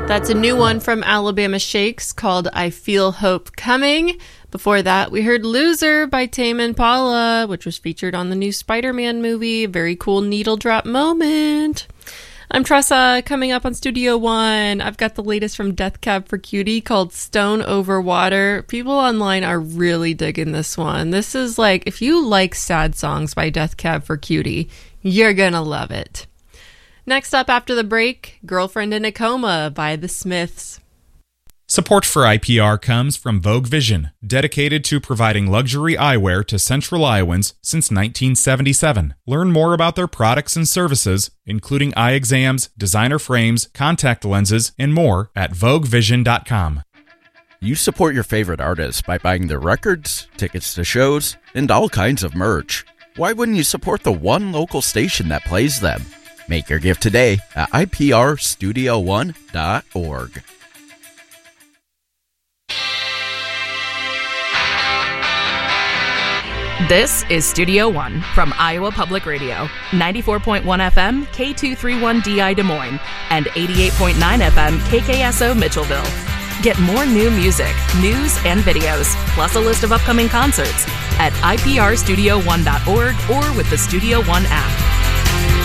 That's a new one from Alabama Shakes called I Feel Hope Coming. Before that, we heard Loser by Tame Impala, which was featured on the new Spider-Man movie. Very cool needle drop moment. I'm Tressa. Coming up on Studio One, I've got the latest from Death Cab for Cutie called Stone Over Water. People online are really digging this one. This is like, if you like sad songs by Death Cab for Cutie, you're gonna love it. Next up after the break, Girlfriend in a Coma by The Smiths. Support for IPR comes from Vogue Vision, dedicated to providing luxury eyewear to Central Iowans since 1977. Learn more about their products and services, including eye exams, designer frames, contact lenses, and more at VogueVision.com. You support your favorite artists by buying their records, tickets to shows, and all kinds of merch. Why wouldn't you support the one local station that plays them? Make your gift today at iprstudio1.org. This is Studio One from Iowa Public Radio, 94.1 FM, K231DI Des Moines, and 88.9 FM, KKSO Mitchellville. Get more new music, news, and videos, plus a list of upcoming concerts at iprstudio1.org or with the Studio One app.